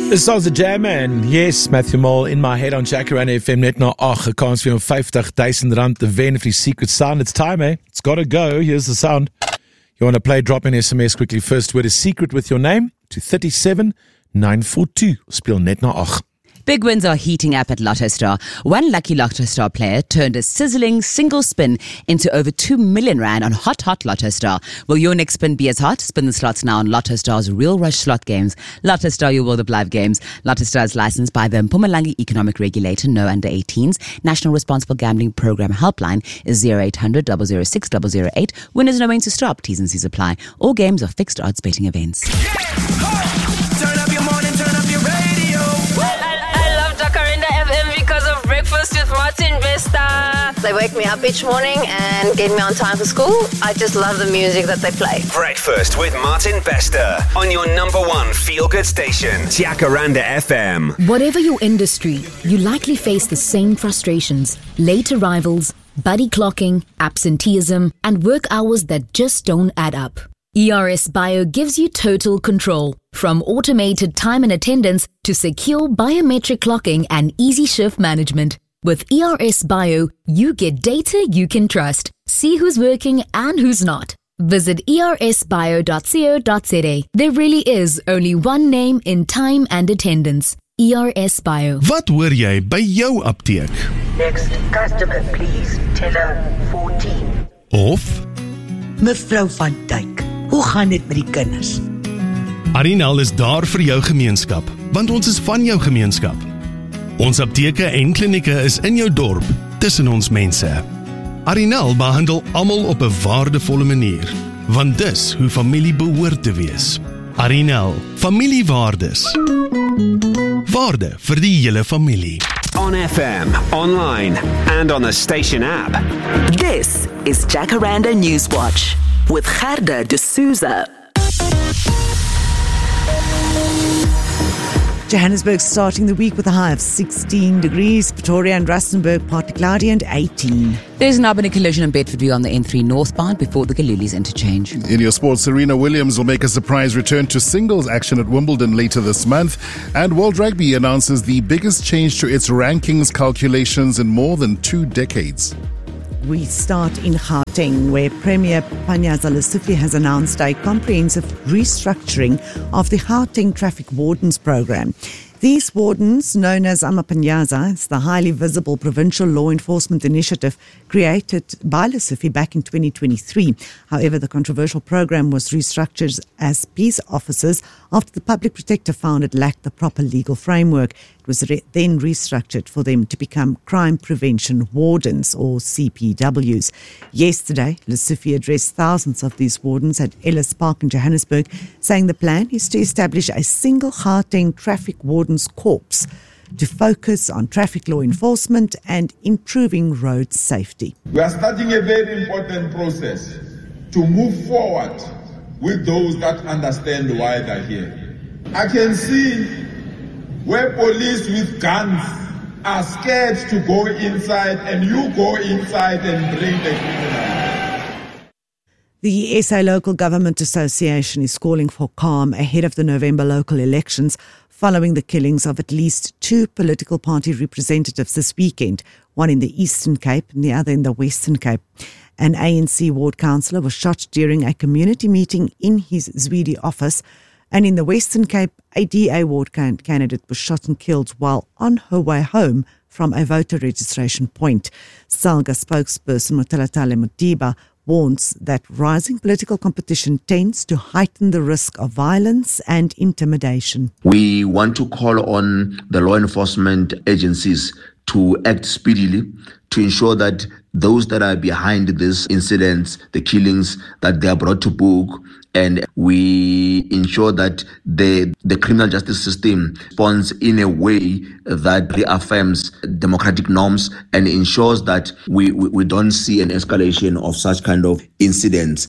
This song's a jam, and yes, Matthew Mole in my head on Jacaranda FM net na 8, 'n kans vir om R50,000 te wen vir die secret sound. It's time, eh? It's gotta go. Here's the sound. You want to play? Drop in SMS quickly. First word is secret with your name to 37942. Speel net na 8. Big wins are heating up at Lotto Star. One lucky Lotto Star player turned a sizzling single spin into over 2 million rand on Hot Lotto Star. Will your next spin be as hot? Spin the slots now on Lotto Star's Real Rush slot games. Lotto Star, your world of live games. Lotto Star is licensed by the Mpumalanga Economic Regulator. No under 18s. National Responsible Gambling Program helpline is 0800 006 008. Winners know when to stop. T's and C's apply. All games are fixed odds betting events. Turn up your morning, turn up your radio. I love Jacaranda FM because of Breakfast with Martin Vesta. They wake me up each morning and get me on time for school. I just love the music that they play. Breakfast with Martin Bester on your number one feel-good station, Jacaranda FM. Whatever your industry, you likely face the same frustrations. Late arrivals, buddy clocking, absenteeism, and work hours that just don't add up. ERS Bio gives you total control. From automated time and attendance to secure biometric clocking and easy shift management. With ERS Bio, you get data you can trust. See who's working and who's not. Visit ersbio.co.za. There really is only one name in time and attendance. ERS Bio. Wat hoor jy by jou apteek? Next customer, please. Teller 14. Of Mevrou van Dijk, hoe gaan dit met die kinders? Arinal is daar vir jou gemeenskap, want ons is van jou gemeenskap. Ons apteke en klinieke is in jou dorp, tussen ons mense. Arinal behandel almal op 'n waardevolle manier, want dis hoe familie behoort te wees. Arinal, familiewaardes. Waarde vir die hele familie. On FM, online, and on the station app. This is Jacaranda Newswatch with Gerda de Souza. Johannesburg starting the week with a high of 16 degrees. Pretoria and Rustenburg partly cloudy and 18. There's now been a collision in Bedfordview on the N3 northbound before the Galulis interchange. In your sports, Serena Williams will make a surprise return to singles action at Wimbledon later this month. And World Rugby announces the biggest change to its rankings calculations in more than 2 decades. We start in Gauteng, where Premier Panyaza Lesufi has announced a comprehensive restructuring of the Gauteng Traffic Wardens program. These wardens, known as Amapanyaza, is the highly visible provincial law enforcement initiative created by Lesufi back in 2023. However, the controversial program was restructured as peace officers after the public protector found it lacked the proper legal framework. It was then restructured for them to become crime prevention wardens, or CPWs. Yesterday, Lesufi addressed thousands of these wardens at Ellis Park in Johannesburg, saying the plan is to establish a single Gauteng Traffic Wardens Corps to focus on traffic law enforcement and improving road safety. We are starting a very important process to move forward with those that understand why they're here. I can see where police with guns are scared to go inside, and you go inside and bring the criminals. The SA Local Government Association is calling for calm ahead of the November local elections following the killings of at least 2 political party representatives this weekend, one in the Eastern Cape and the other in the Western Cape. An ANC ward councillor was shot during a community meeting in his Zwede office, and in the Western Cape, a DA ward candidate was shot and killed while on her way home from a voter registration point. SALGA spokesperson Motalatale Modiba warns that rising political competition tends to heighten the risk of violence and intimidation. We want to call on the law enforcement agencies to act speedily to ensure that those that are behind these incidents, the killings, that they are brought to book, and we ensure that the criminal justice system responds in a way that reaffirms democratic norms and ensures that we don't see an escalation of such kind of incidents.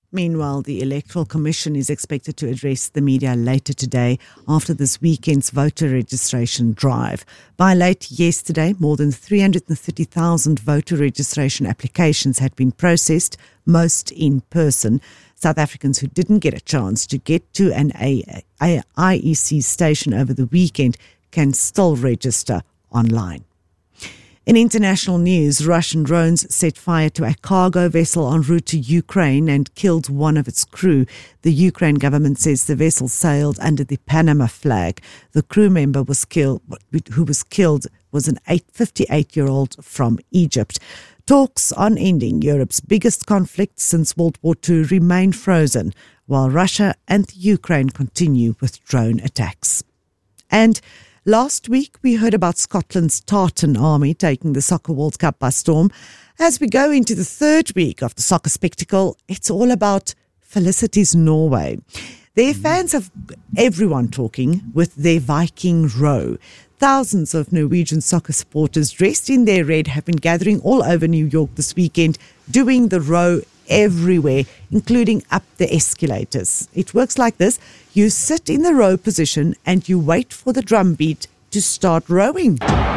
Meanwhile, the Electoral Commission is expected to address the media later today after this weekend's voter registration drive. By late yesterday, more than 330,000 voter registration applications had been processed, most in person. South Africans who didn't get a chance to get to an IEC station over the weekend can still register online. In international news, Russian drones set fire to a cargo vessel en route to Ukraine and killed one of its crew. The Ukraine government says the vessel sailed under the Panama flag. The crew member who was killed was an 58-year-old from Egypt. Talks on ending Europe's biggest conflict since World War II remain frozen, while Russia and Ukraine continue with drone attacks. And last week, we heard about Scotland's Tartan Army taking the Soccer World Cup by storm. As we go into the third week of the soccer spectacle, it's all about Felicity's Norway. Their fans have everyone talking with their Viking row. Thousands of Norwegian soccer supporters dressed in their red have been gathering all over New York this weekend, doing the row everywhere, including up the escalators. It works like this. You sit in the row position and you wait for the drum beat to start rowing.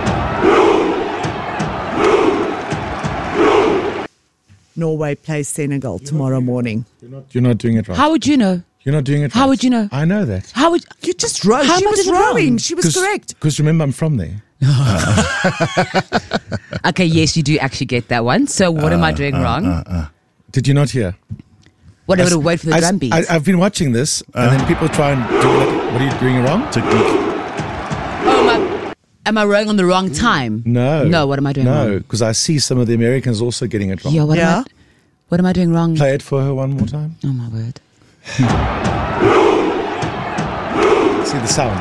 Norway plays Senegal tomorrow morning. You're not doing it right. How would you know? You're not doing it right. How would you know? I know that. How would you just row? How She much was is it rowing. wrong? She was correct. Because remember, I'm from there. Okay, yes, you do actually get that one. So what am I doing wrong? Did you not hear? Whatever to wait for the drum beat. I've been watching this, and then people try and do it. What are you doing wrong? Technique. Am I rowing on the wrong time? No. No, what am I doing wrong? No, because I see some of the Americans also getting it wrong. Yeah, what am I doing wrong? Play it for her one more time. Oh, my word. See the sound.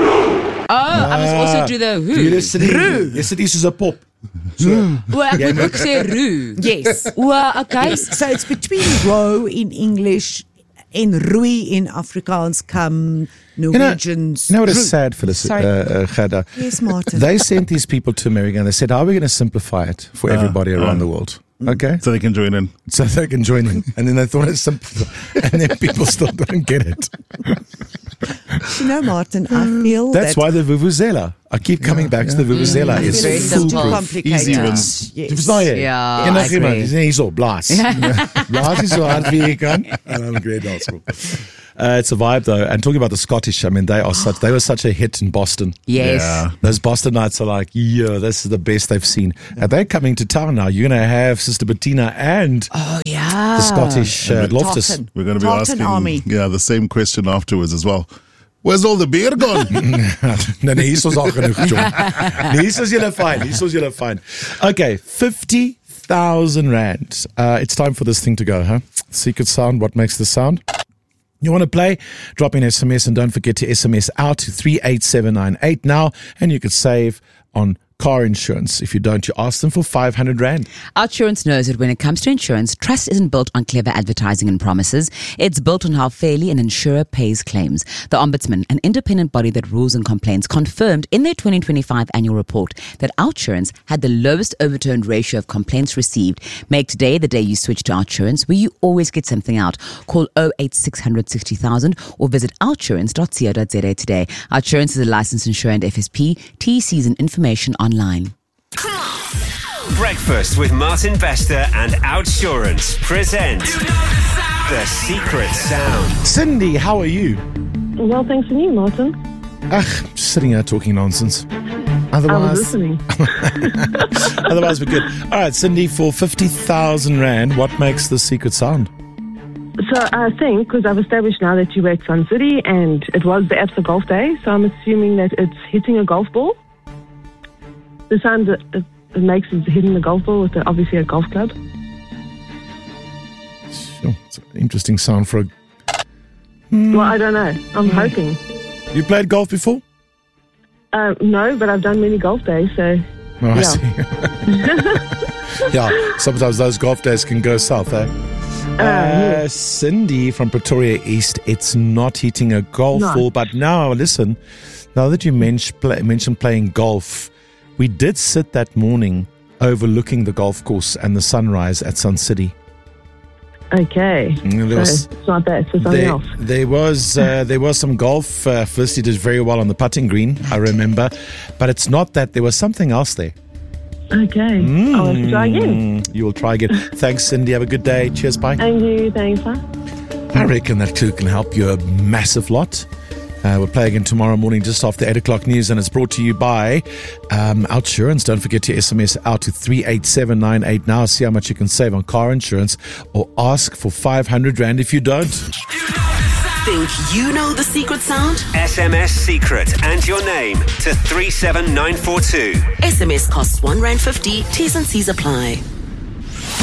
I must also do the who. Yes, it is a pop. So, Well, I could ook say roe. Yes. Well, okay. So it's between row in English and roei in Afrikaans come Norwegians. You know what is sad, Felicity? Sorry. Gerda? Yes, Martin. They sent these people to America and they said, how are we going to simplify it for everybody around the world? Okay? So they can join in. So they can join in. And then they thought it's simple. And then people still don't get it. You know, Martin, I feel That's why the Vuvuzela. I keep coming back to the Vuvuzela. It's Very foolproof. simple. complicated. Easy wins. Yes. Verstaan jy? Ja, Enig I iemand, agree. dis nie hierso, blaas. Blaas is so hard wie jy kan. En dan great school. It's a vibe though. And talking about the Scottish, I mean, they were such a hit in Boston. Yes. Yeah. Those Bostonites are like, yeah, this is the best they've seen. And they're coming to town now. You're going to have Sister Bettina and Oh, yeah. the Scottish Loftus. Tartan. We're going to be Tartan asking Army. the same question afterwards as well. Where's all the beer gone? Nee, hier is ons al genoeg, John. Nee, hier is julle fine. Okay, 50,000 rand. It's time for this thing to go, huh? Secret sound, what makes the sound? You want to play? Drop in SMS and don't forget to SMS out to 38798 now, and you could save on car insurance. If you don't, you ask them for 500 rand. Outsurance knows that when it comes to insurance, trust isn't built on clever advertising and promises. It's built on how fairly an insurer pays claims. The Ombudsman, an independent body that rules on complaints, confirmed in their 2025 annual report that Outsurance had the lowest overturned ratio of complaints received. Make today the day you switch to Outsurance, where you always get something out. Call 08600 60,000 or visit outsurance.co.za today. Outsurance is a licensed insurer and FSP. TCs and information online. Breakfast with Martin Bester and Outsurance present The Secret Sound. Cindy, how are you? Well, thanks to you, Martin. Just sitting here talking nonsense. I was Otherwise, listening. otherwise we're good. All right, Cindy, for 50,000 rand, what makes the secret sound? So I think, because I've established now that you were at Sun City and it was the Absa Golf Day, so I'm assuming that it's hitting a golf ball. The sound that it makes is hitting the golf ball with obviously a golf club. Sure, it's an interesting sound for a... Well, I don't know. I'm hoping. You played golf before? No, but I've done many golf days, so Oh, I yeah. see. Yeah, sometimes those golf days can go south, eh? Yes. Cindy from Pretoria East, it's not hitting a golf No. ball, but now, listen, now that you mentioned playing golf, we did sit that morning overlooking the golf course and the sunrise at Sun City. Okay. There was- So it's not that, so something else. There was some golf. First, he did very well on the putting green, I remember. But it's not that. There was something else there. Okay. I'll have to try again. You will try again. Thanks, Cindy. Have a good day. Cheers. Bye. Thank you. Thanks. Bye. I reckon that clue can help you a massive lot. We'll play again tomorrow morning just after 8 o'clock news, and it's brought to you by Outsurance. Don't forget to SMS out to 38798 now. See how much you can save on car insurance, or ask for 500 Rand if you don't. Think you know the secret sound? SMS secret and your name to 37942. SMS costs R1.50. T's and C's apply.